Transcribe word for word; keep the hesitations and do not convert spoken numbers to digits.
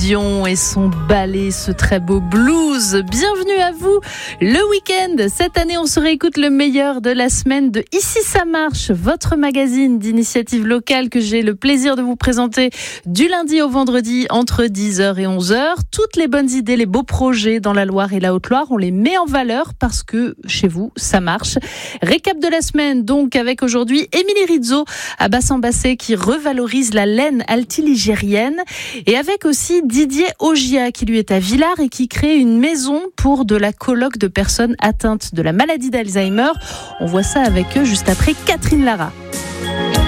Dion et son ballet, ce très beau blues. Bienvenue à vous. Le week-end, cette année, on se réécoute le meilleur de la semaine de Ici ça marche, votre magazine d'initiative locale que j'ai le plaisir de vous présenter du lundi au vendredi entre dix heures et onze heures. Toutes les bonnes idées, les beaux projets dans la Loire et la Haute-Loire, on les met en valeur parce que chez vous, ça marche. Récap de la semaine, donc, avec aujourd'hui Émilie Rizzo à Bassan-Bassé qui revalorise la laine altiligérienne et avec aussi Didier Ogia qui lui est à Villars et qui crée une maison pour de la colloque de personnes atteintes de la maladie d'Alzheimer. On voit ça avec eux juste après Catherine Lara.